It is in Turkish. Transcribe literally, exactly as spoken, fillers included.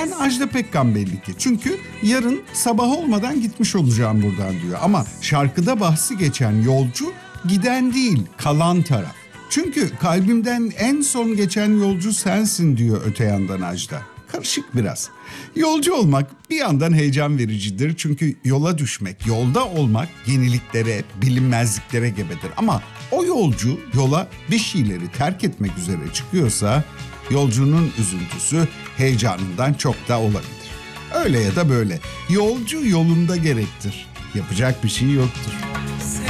giden Ajda Pekkan belli ki. Çünkü yarın sabah olmadan gitmiş olacağım buradan diyor. Ama şarkıda bahsi geçen yolcu giden değil, kalan taraf. Çünkü kalbimden en son geçen yolcu sensin diyor öte yandan Ajda. Karışık biraz. Yolcu olmak bir yandan heyecan vericidir. Çünkü yola düşmek, yolda olmak yeniliklere, bilinmezliklere gebedir. Ama o yolcu yola bir şeyleri terk etmek üzere çıkıyorsa yolcunun üzüntüsü heyecanından çok da olabilir. Öyle ya da böyle. Yolcu yolunda gerektir. Yapacak bir şey yoktur.